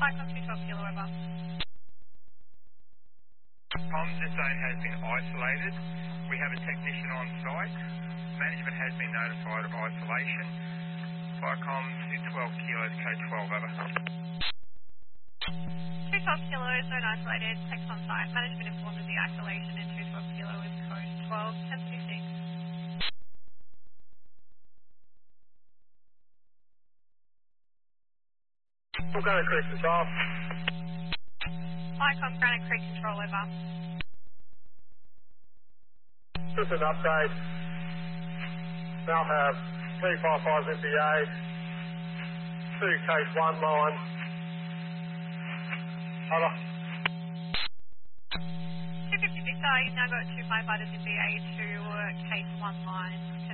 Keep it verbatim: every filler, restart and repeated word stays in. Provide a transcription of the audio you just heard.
Icon two twelve kilo over. Comms, this zone has been isolated. We have a technician on site. Management has been notified of isolation. Vicom two twelve kilos, code twelve, over. two twelve kilo, zone isolated, text on site. Management informed of the isolation and two twelve kilo is code twelve, ten thirty-six. We'll go to Creek Control. Icon Granite Creek control over. Just an update. Now have three five five M B A, two case one line. Over. two fifty Victor, you've now got two firefighters in B A, two uh, case one line.